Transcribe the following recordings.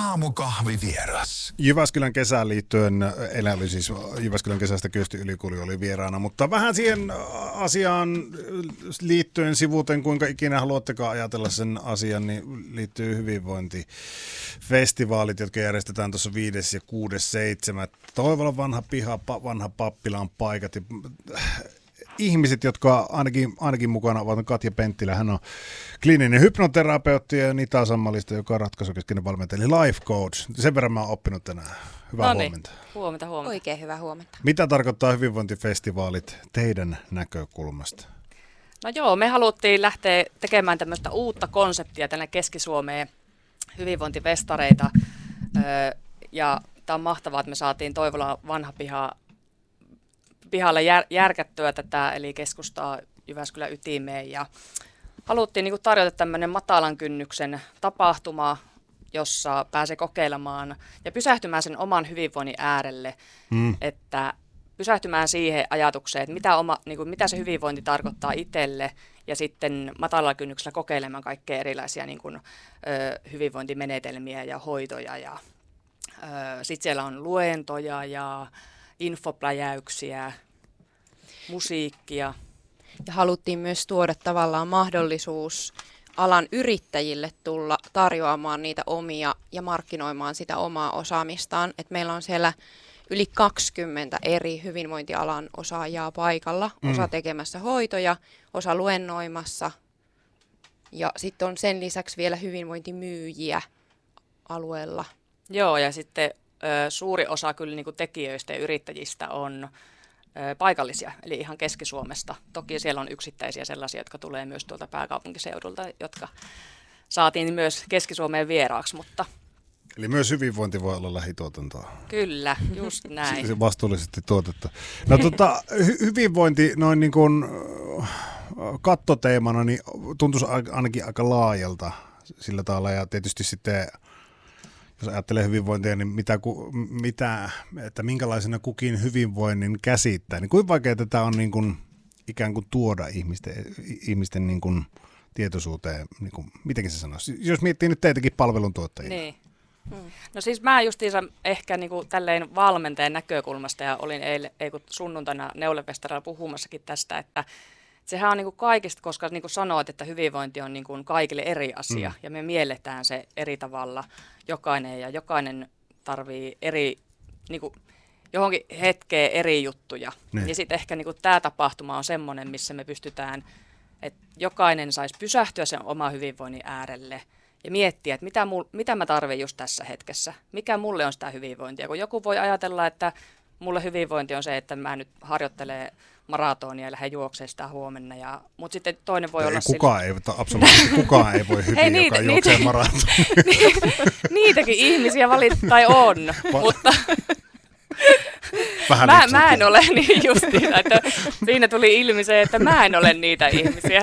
Aamukahvivieras. Jyväskylän kesään liittyen, elä oli siis Jyväskylän kesästä Kyösti Ylikuli oli vieraana, mutta vähän siihen asiaan liittyen sivuten, kuinka ikinä haluattekaan ajatella sen asian, niin liittyy hyvinvointifestivaalit, jotka järjestetään tuossa 5. ja 6.7. Toivola vanha piha, vanha pappilan paikat ja ihmiset, jotka ainakin mukana ovat Katja Penttilä, hän on kliininen hypnoterapeutti ja Nita Sammalista, joka on ratkaisukeskeinen valmentaja, eli life coach. Sen verran mä oon oppinut tänään. Hyvää huomenta. Huomenta. Oikein hyvää huomenta. Mitä tarkoittaa hyvinvointifestivaalit teidän näkökulmasta? No joo, me haluttiin lähteä tekemään tämmöistä uutta konseptia tänne Keski-Suomeen, hyvinvointivestareita. Ja tämä on mahtavaa, että me saatiin Toivola vanha pihalle järkättyä tätä, eli keskustaa Jyväskylän ytimeen. Ja haluttiin niin tarjota tämmöinen matalan kynnyksen tapahtuma, jossa pääsee kokeilemaan ja pysähtymään sen oman hyvinvoinnin äärelle, että pysähtymään siihen ajatukseen, että mitä se hyvinvointi tarkoittaa itselle, ja sitten matalalla kynnyksellä kokeilemaan kaikkea erilaisia hyvinvointimenetelmiä ja hoitoja. Ja sitten siellä on luentoja ja infopläjäyksiä, musiikkia. Ja haluttiin myös tuoda tavallaan mahdollisuus alan yrittäjille tulla tarjoamaan niitä omia ja markkinoimaan sitä omaa osaamistaan. Et meillä on siellä yli 20 eri hyvinvointialan osaajaa paikalla, osa tekemässä hoitoja, osa luennoimassa ja sitten on sen lisäksi vielä hyvinvointimyyjiä alueella. Joo, ja sitten suuri osa kyllä niin kuin tekijöistä ja yrittäjistä on paikallisia, eli ihan Keski-Suomesta. Toki siellä on yksittäisiä sellaisia, jotka tulee myös tuolta pääkaupunkiseudulta, jotka saatiin myös Keski-Suomeen vieraaksi, mutta Eli myös hyvinvointi voi olla lähituotantoa. Kyllä, just näin. Se vastuullisesti tuotettu. No hyvinvointi noin niin kuin kattoteemana niin tuntuisi ainakin aika laajalta sillä tavalla, ja tietysti sitten jos ajattelee hyvinvointia, niin että minkälaisena kukin hyvinvoinnin käsittää, niin kuinka vaikeaa tätä on niin kuin ikään kuin tuoda ihmisten niin kuin tietoisuuteen, niin kuin, mitenkin se sanoisi, jos miettii nyt teitäkin palveluntuottajia. Niin. No siis mä justiinsa ehkä niin kuin tälleen valmentajan näkökulmasta, ja olin sunnuntaina Neulefestarilla puhumassakin tästä, että sehän on niin kuin kaikista, koska niin kuin sanoit, että hyvinvointi on niin kuin kaikille eri asia, ja me mielletään se eri tavalla jokainen tarvii eri, niin kuin johonkin hetkeen eri juttuja. Ne. Ja sitten ehkä niin kuin tämä tapahtuma on semmoinen, missä me pystytään, että jokainen saisi pysähtyä sen oman hyvinvoinnin äärelle ja miettiä, että mitä mä tarvitsen just tässä hetkessä, mikä mulle on sitä hyvinvointia. Kun joku voi ajatella, että mulle hyvinvointi on se, että mä nyt harjoittelen maratonia ja lähden juoksemaan sitä huomenna. Mutta sitten toinen voi olla absoluutti kukaan ei voi hyvin, joka juoksee maratonia. Niitäkin ihmisiä on, mutta mä en ole niin justiin, että siinä tuli ilmi se, että mä en ole niitä ihmisiä.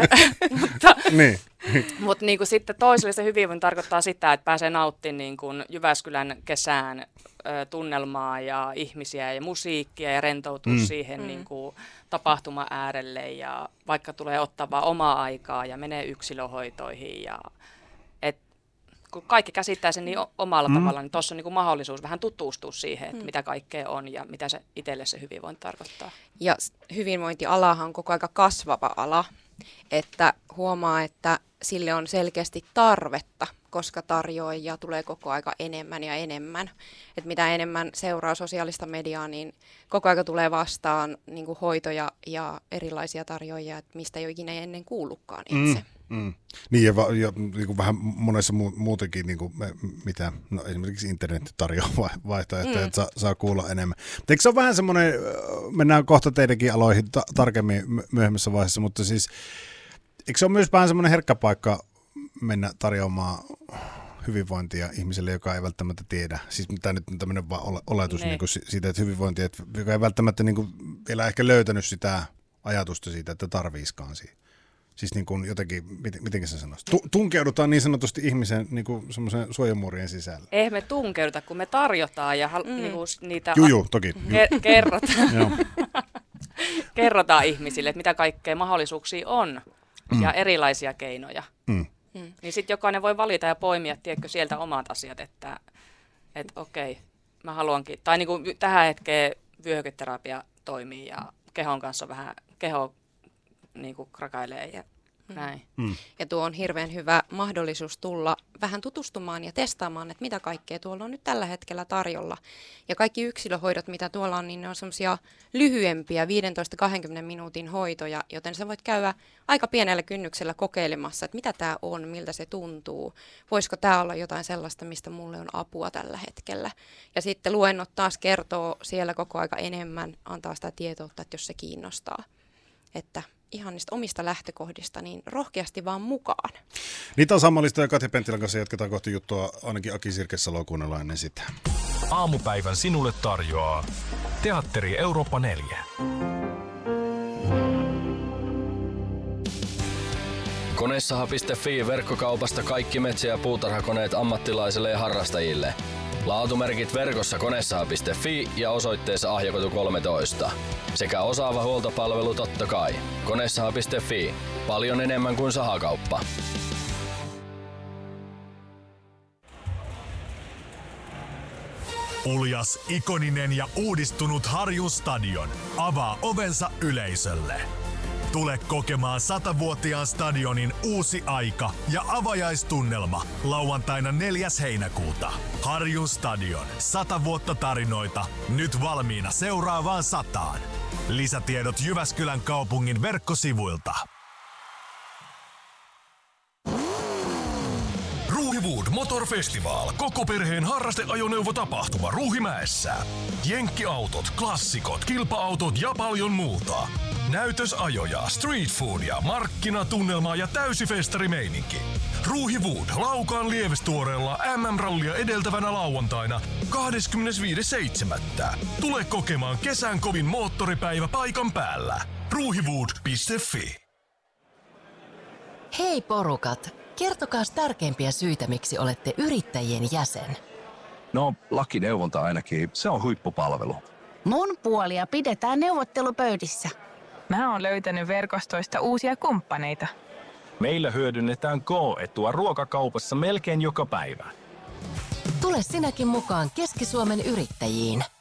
Mutta niin kuin sitten toiselle se hyvinvointi tarkoittaa sitä, että pääsee nauttimaan niin kuin Jyväskylän kesään tunnelmaa ja ihmisiä ja musiikkia ja rentoutua siihen niin kuin tapahtuma äärelle, ja vaikka tulee ottaa vaan omaa aikaa ja menee yksilöhoitoihin, ja kun kaikki käsittää sen niin omalla tavalla, niin tuossa on niin kuin mahdollisuus vähän tutustua siihen, että mitä kaikkea on ja mitä se itselle se hyvinvointi tarkoittaa. Ja hyvinvointialahan on koko aika kasvava ala, että huomaa, että sille on selkeästi tarvetta, koska tarjoajia tulee koko aika enemmän ja enemmän. Et mitä enemmän seuraa sosiaalista mediaa, niin koko aika tulee vastaan niin kuin hoitoja ja erilaisia tarjoajia, että mistä ei ole ikinä ennen kuullutkaan itse. Niin ja niin kuin vähän monessa muutenkin, niin kuin esimerkiksi internet tarjoaa vaihtoehtoja, että saa kuulla enemmän. Mutta eikö se ole vähän semmoinen, mennään kohta teidänkin aloihin tarkemmin myöhemmässä vaiheessa, mutta siis eikö se ole myös vähän semmoinen herkkä paikka mennä tarjoamaan hyvinvointia ihmiselle, joka ei välttämättä tiedä. Siis tämä nyt on tämmöinen oletus niin kuin siitä, että hyvinvointi, joka ei välttämättä niin kuin vielä ehkä löytänyt sitä ajatusta siitä, että tarviiskaan siitä. Siis niin kuin jotenkin, miten se sanoisi? Tunkeudutaan niin sanotusti ihmisen niin kuin semmoisen suojamuurien sisällä. Eihän me tunkeuduta, kun me tarjotaan ja niin kuin niitä toki. Kerrotaan. Kerrotaan ihmisille, että mitä kaikkea mahdollisuuksia on ja erilaisia keinoja. Niin sitten jokainen voi valita ja poimia, tiedätkö, sieltä omat asiat, että että okei, mä haluankin, tai niin kuin tähän hetkeen vyöhyketerapia toimii ja kehon kanssa vähän, keho niin kuin krakailee ja näin. Ja tuo on hirveän hyvä mahdollisuus tulla vähän tutustumaan ja testaamaan, että mitä kaikkea tuolla on nyt tällä hetkellä tarjolla. Ja kaikki yksilöhoidot, mitä tuolla on, niin ne on semmoisia lyhyempiä 15-20 minuutin hoitoja, joten sä voit käydä aika pienellä kynnyksellä kokeilemassa, että mitä tämä on, miltä se tuntuu. Voisiko tämä olla jotain sellaista, mistä mulle on apua tällä hetkellä. Ja sitten luennot taas kertoo siellä koko aika enemmän, antaa sitä tietoutta, että jos se kiinnostaa. Että ihan niistä omista lähtökohdista, niin rohkeasti vaan mukaan. Niitä on Sammallista ja Katja Penttilän kanssa jatketaan kohti juttua, ainakin Aki Sirkesalo kuunnellaan ennen sitä. Aamupäivän sinulle tarjoaa Teatteri Eurooppa 4. Konesaha.fi verkkokaupasta kaikki metsä- ja puutarhakoneet ammattilaisille ja harrastajille. Laatumerkit verkossa konesaha.fi ja osoitteessa Ahjakatu 13. Sekä osaava huoltopalvelu totta kai. Konesaha.fi. Paljon enemmän kuin sahakauppa. Uljas, ikoninen ja uudistunut Harjun stadion avaa ovensa yleisölle. Tule kokemaan 100-vuotiaan stadionin uusi aika ja avajaistunnelma lauantaina 4. heinäkuuta. Harjun stadion. 100 vuotta tarinoita. Nyt valmiina seuraavaan 100. Lisätiedot Jyväskylän kaupungin verkkosivuilta. Ruuhiwood Motor Festival. Koko perheen harrasteajoneuvotapahtuma Ruuhimäessä. Jenkkiautot, klassikot, kilpa-autot ja paljon muuta. Näytösajoja, street foodia, markkinatunnelmaa ja täysifestarimeininki. Ruuhiwood Laukaan Lievestuoreella MM-rallia edeltävänä lauantaina 25.7. Tule kokemaan kesän kovin moottoripäivä paikan päällä. Ruuhiwood.fi. Hei porukat, kertokaas tärkeimpiä syitä, miksi olette yrittäjien jäsen. No, lakineuvonta ainakin. Se on huippupalvelu. Mun puolia pidetään neuvottelupöydissä. Mä oon löytänyt verkostoista uusia kumppaneita. Meillä hyödynnetään K-etua ruokakaupassa melkein joka päivä. Tule sinäkin mukaan Keski-Suomen yrittäjiin.